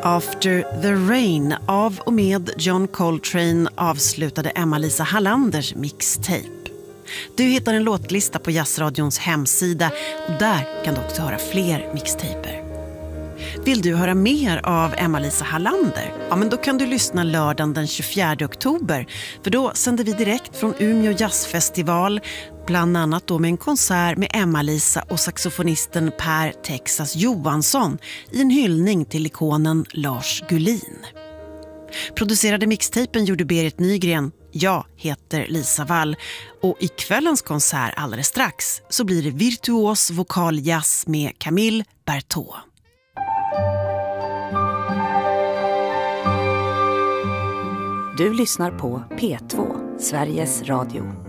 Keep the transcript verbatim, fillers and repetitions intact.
After the Rain av och med John Coltrane avslutade Emma-Lisa Hallanders mixtape. Du hittar en låtlista på Jazzradions hemsida och där kan du också höra fler mixtaper. Vill du höra mer av Emma-Lisa Hallander? Ja, men då kan du lyssna lördagen den tjugofjärde oktober. För då sänder vi direkt från Umeå jazzfestival. Bland annat då med en konsert med Emma-Lisa och saxofonisten Per Texas Johansson i en hyllning till ikonen Lars Gullin. Producerade mixtapen gjorde Berit Nygren. Jag heter Lisa Wall och i kvällens konsert alldeles strax så blir det virtuos vokaljazz med Camille Berthaud. Du lyssnar på P två, Sveriges Radio.